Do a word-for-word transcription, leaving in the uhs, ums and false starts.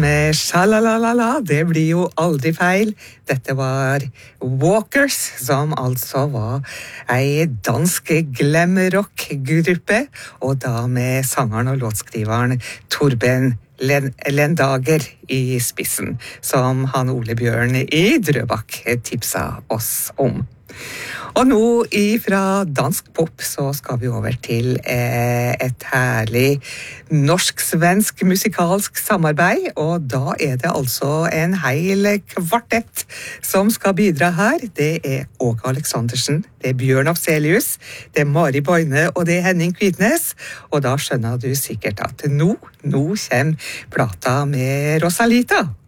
med sjalalala, det blir jo aldri feil. Dette var Walkers, som altså var ei dansk glamrock-gruppe, og da med sangeren og låtskriveren Torben Lendager i spissen, som han Ole Bjørn i Drøbak tipsa oss om. Og nå ifra dansk pop så skal vi over til eh, et herlig norsk-svensk musikalsk samarbeid, og da er det altså en hel kvartett som skal bidra her. Det er Åge Aleksandersen, det er Bjørn Afzelius, det er Mari Boine og det er Henning Kvitnes, og da skjønner du sikkert at nå, nå kommer plata med Rosalita.